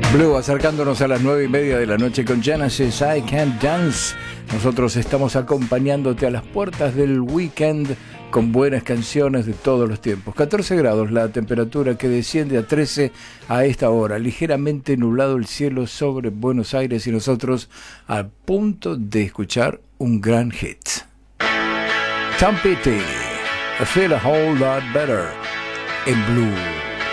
Blue, acercándonos a las 9:30 de la noche con Genesis, I Can't Dance. Nosotros estamos acompañándote a las puertas del weekend con buenas canciones de todos los tiempos. 14 grados la temperatura, que desciende a 13 a esta hora. Ligeramente nublado el cielo sobre Buenos Aires y nosotros a punto de escuchar un gran hit. Tom Petty, I Feel a Whole Lot Better en Blue.